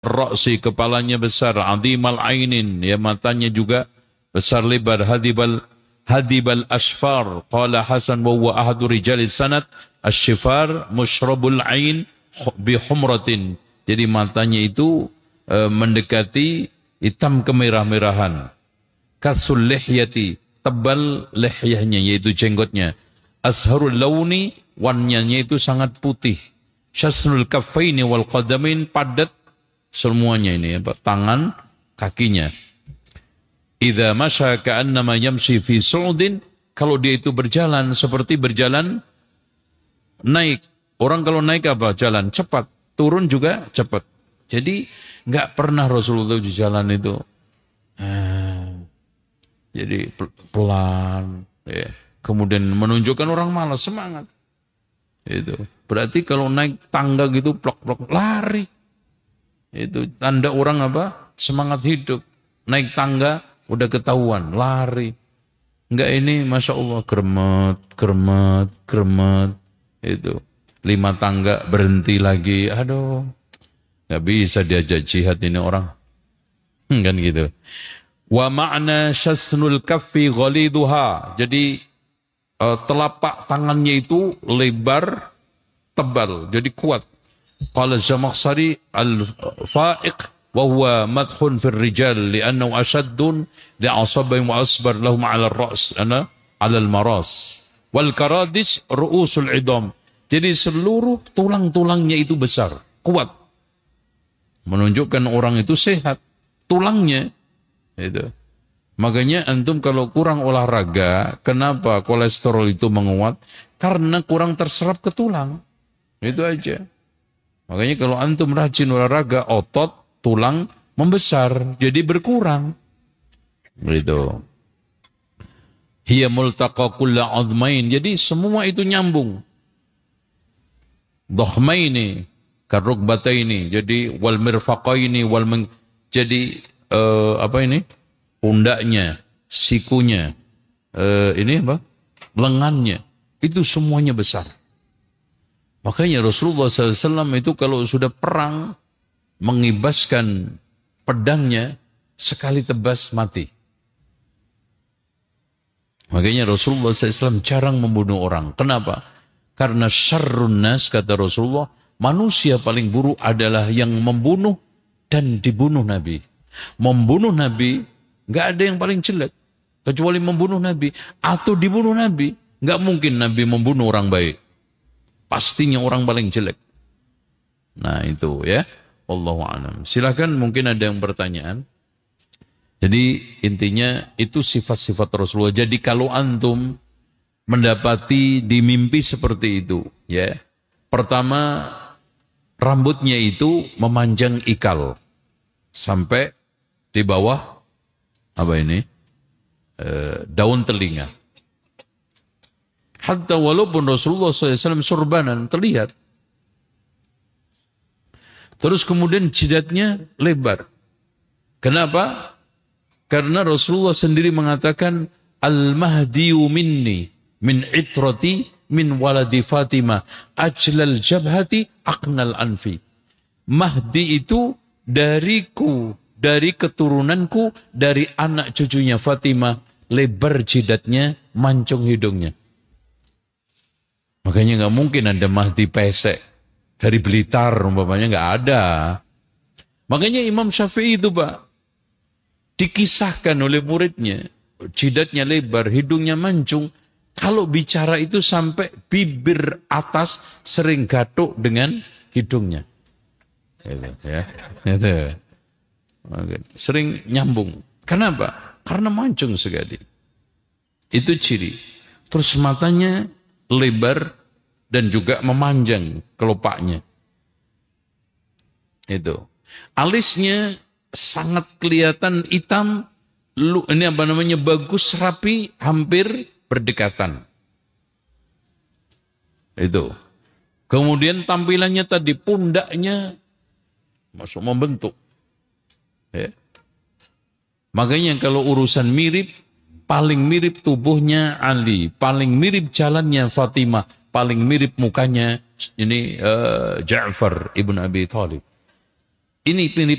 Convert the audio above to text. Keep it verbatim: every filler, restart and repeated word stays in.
ra'si, kepalanya besar, adhimal ainin, ya matanya juga besar lebar, hadibal hadibal asfar, qala Hasan wa huwa ahadu rijalis sanad, asyifar musyrabul ain bi humratin. Jadi matanya itu e, mendekati hitam kemerah-merahan. Kasul lihyati, tebal lihyahnya yaitu jenggotnya. Asharul launi, warnanya itu sangat putih. Syasnul kaffaini wal qadamin, padat semuanya ini, ya, tangan, kakinya. Idza masya ka'annama yamshi fi su'udin, kalau dia itu berjalan seperti berjalan naik. Orang kalau naik apa? Jalan cepat, turun juga cepat. Jadi enggak pernah Rasulullah di jalan itu ah, jadi pelan, ya. Kemudian menunjukkan orang malas, semangat. Itu berarti kalau naik tangga gitu plok-plok lari. Itu tanda orang apa? Semangat hidup. Naik tangga udah ketahuan, lari. Enggak, ini Masya Allah, geremet, geremet, geremet. Itu. Lima tangga berhenti lagi. Aduh. Enggak bisa diajak jihad ini orang. Kan gitu. Wa ma'na syasnul kaffi ghaliduha. Jadi uh, telapak tangannya itu lebar, tebal. Jadi kuat. Qala Zamakhsyari al-fa'iq wa huwa madhun fil rijal li'annahu ashaddun li'asabihim wa asbar lahum 'ala ar-ra's ana 'ala al-maras wal karadis ru'usul idam. Jadi seluruh tulang-tulangnya itu besar, kuat. Menunjukkan orang itu sehat tulangnya itu. Makanya antum kalau kurang olahraga, kenapa kolesterol itu menguat? Karena kurang terserap ke tulang. Itu aja. Makanya kalau antum rajin olahraga, otot, tulang membesar, jadi berkurang. Gitu. Hiya multaqa kulla admain. Jadi semua itu nyambung. Dhakhmaini, karukbataini. Jadi wal mirfaqaini wal meng, jadi uh, apa ini? Pundaknya, sikunya, uh, ini apa? Lengannya. Itu semuanya besar. Makanya Rasulullah shallallahu alaihi wasallam itu kalau sudah perang, mengibaskan pedangnya, sekali tebas mati. Makanya Rasulullah shallallahu alaihi wasallam jarang membunuh orang. Kenapa? Karena syarrun nas, kata Rasulullah, manusia paling buruk adalah yang membunuh dan dibunuh Nabi. Membunuh Nabi, nggak ada yang paling jelek, kecuali membunuh Nabi. Atau dibunuh Nabi, nggak mungkin Nabi membunuh orang baik. Pastinya orang paling jelek. Nah itu ya. Wallahu a'lam. Silakan, mungkin ada yang pertanyaan. Jadi intinya itu sifat-sifat Rasulullah. Jadi kalau antum mendapati di mimpi seperti itu, ya. Pertama, rambutnya itu memanjang ikal sampai di bawah apa ini? E, daun telinga. Hatta walaupun Rasulullah shallallahu alaihi wasallam surbanan, terlihat. Terus kemudian jidatnya lebar. Kenapa? Karena Rasulullah sendiri mengatakan, Al-Mahdiyu minni, min itrati, min waladi Fatimah, ajlal jabhati, aqnal anfi. Mahdi itu dariku, dari keturunanku, dari anak cucunya Fatimah, lebar jidatnya, mancung hidungnya. Makanya nggak mungkin ada Mahdi pesek dari Blitar, umpamanya nggak ada. Makanya Imam Syafi'i itu Pak, dikisahkan oleh muridnya, jidatnya lebar, hidungnya mancung. Kalau bicara itu sampai bibir atas sering gatuk dengan hidungnya. Ya, itu. Sering nyambung. Kenapa? Karena mancung sekali. Itu ciri. Terus matanya lebar dan juga memanjang kelopaknya. Itu. Alisnya sangat kelihatan hitam, ini apa namanya, bagus, rapi, hampir berdekatan. Itu. Kemudian tampilannya tadi, pundaknya masuk membentuk. Ya. Makanya kalau urusan mirip, paling mirip tubuhnya Ali, paling mirip jalannya Fatimah, paling mirip mukanya ini uh, Ja'far ibn Abi Thalib. Ini